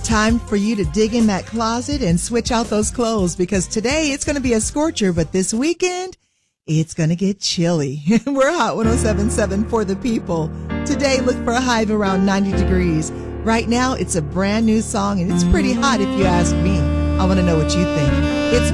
Time for you to dig in that closet and switch out those clothes because today it's going to be a scorcher, but this weekend it's going to get chilly. We're Hot 107.7 for the people. Today, look for a high of around 90 degrees. Right now, it's a brand new song and it's pretty hot if you ask me. I want to know what you think. It's